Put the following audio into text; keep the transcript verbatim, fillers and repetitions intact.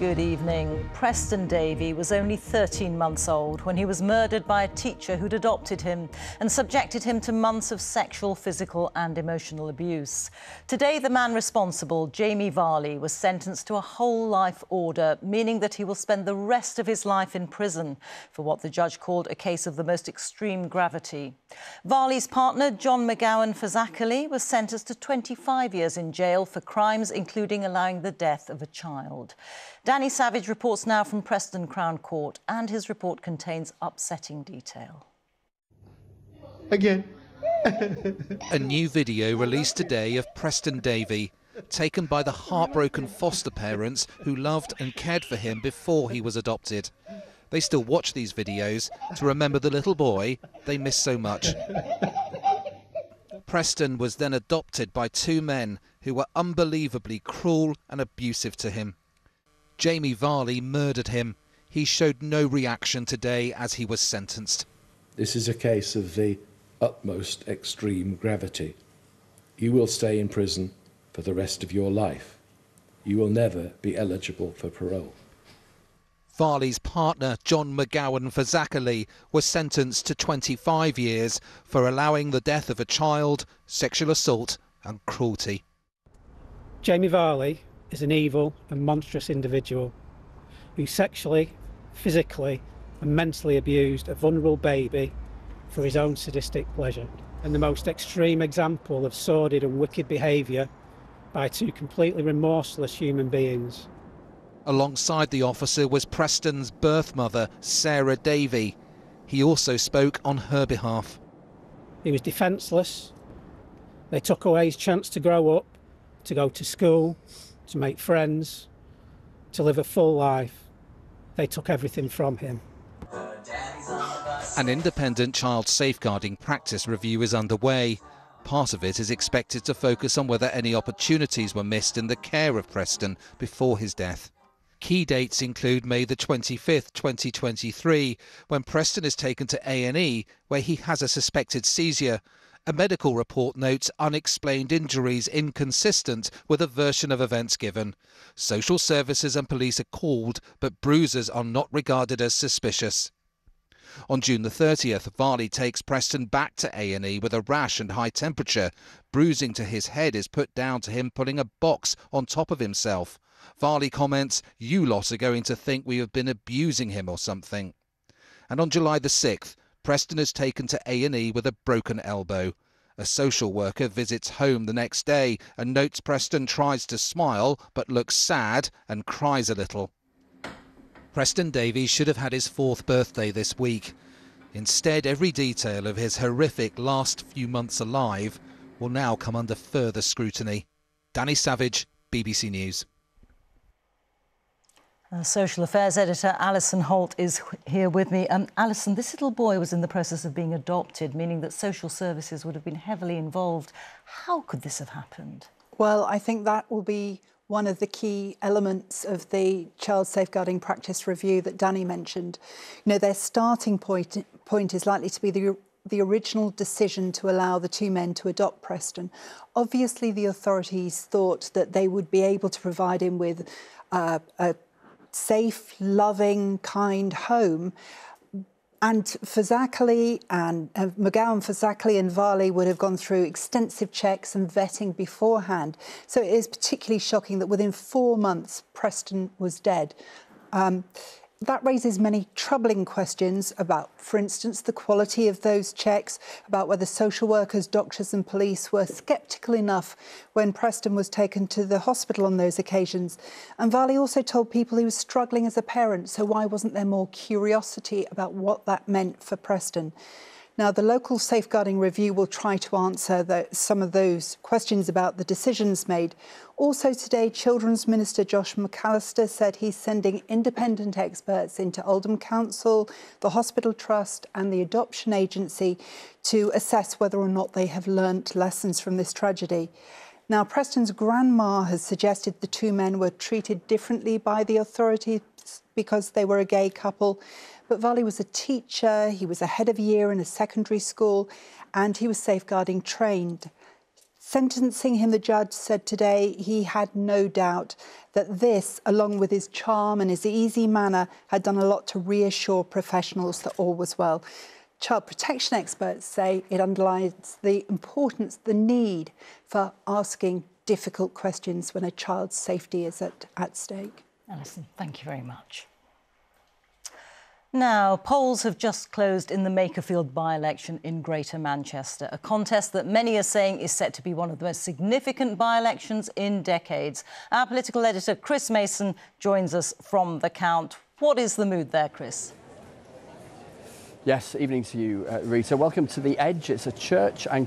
Good evening. Preston Davey was only thirteen months old when he was murdered by a teacher who'd adopted him and subjected him to months of sexual, physical and emotional abuse. Today, the man responsible, Jamie Varley, was sentenced to a whole life order, meaning that he will spend the rest of his life in prison for what the judge called a case of the most extreme gravity. Varley's partner, John McGowan Fazakerley, was sentenced to twenty-five years in jail for crimes including allowing the death of a child. Danny Savage reports now from Preston Crown Court, and his report contains upsetting detail. Again. A new video released today of Preston Davey, taken by the heartbroken foster parents who loved and cared for him before he was adopted. They still watch these videos to remember the little boy they miss so much. Preston was then adopted by two men who were unbelievably cruel and abusive to him. Jamie Varley murdered him. He showed no reaction today as he was sentenced. This is a case of the utmost extreme gravity. You will stay in prison for the rest of your life. You will never be eligible for parole. Varley's partner, John McGowan Fazakerley, was sentenced to twenty-five years for allowing the death of a child, sexual assault and cruelty. Jamie Varley is an evil and monstrous individual who sexually, physically and mentally abused a vulnerable baby for his own sadistic pleasure, and the most extreme example of sordid and wicked behaviour by two completely remorseless human beings. Alongside the officer was Preston's birth mother, Sarah Davey. He also spoke on her behalf. He was defenceless. They took away his chance to grow up, to go to school, to make friends, to live a full life. They took everything from him. An independent child safeguarding practice review is underway. Part of it is expected to focus on whether any opportunities were missed in the care of Preston before his death. Key dates include May the twenty-fifth, twenty twenty-three, when Preston is taken to A and E, where he has a suspected seizure. A medical report notes unexplained injuries inconsistent with a version of events given. Social services and police are called, but bruises are not regarded as suspicious. On June the thirtieth, Varley takes Preston back to A and E with a rash and high temperature. Bruising to his head is put down to him putting a box on top of himself. Varley comments, "You lot are going to think we have been abusing him or something." And on July the sixth, Preston is taken to A and E with a broken elbow. A social worker visits home the next day and notes Preston tries to smile but looks sad and cries a little. Preston Davey should have had his fourth birthday this week. Instead, every detail of his horrific last few months alive will now come under further scrutiny. Danny Savage, B B C News. Uh, Social Affairs editor Alison Holt is here with me. Um, Alison, this little boy was in the process of being adopted, meaning that social services would have been heavily involved. How could this have happened? Well, I think that will be one of the key elements of the Child Safeguarding Practice Review that Danny mentioned. You know, their starting point, point is likely to be the the original decision to allow the two men to adopt Preston. Obviously, the authorities thought that they would be able to provide him with uh, a safe, loving, kind home. And Fazakerley and uh, McGowan, Fazakerley and Varley would have gone through extensive checks and vetting beforehand. So it is particularly shocking that within four months, Preston was dead. Um, That raises many troubling questions about, for instance, the quality of those checks, about whether social workers, doctors and police were sceptical enough when Preston was taken to the hospital on those occasions. And Varley also told people he was struggling as a parent, so why wasn't there more curiosity about what that meant for Preston? Now, the local safeguarding review will try to answer the, some of those questions about the decisions made. Also today, Children's Minister Josh McAllister said he's sending independent experts into Oldham Council, the Hospital Trust and the Adoption Agency to assess whether or not they have learnt lessons from this tragedy. Now, Preston's grandma has suggested the two men were treated differently by the authorities because they were a gay couple. But Varley was a teacher, he was a head of year in a secondary school, and he was safeguarding trained. Sentencing him, the judge said today he had no doubt that this, along with his charm and his easy manner, had done a lot to reassure professionals that all was well. Child protection experts say it underlines the importance, the need for asking difficult questions when a child's safety is at, at stake. Alison, thank you very much. Now, polls have just closed in the Makerfield by-election in Greater Manchester, a contest that many are saying is set to be one of the most significant by-elections in decades. Our political editor, Chris Mason, joins us from the count. What is the mood there, Chris? Yes, evening to you, uh, Rita. Welcome to The Edge. It's a church and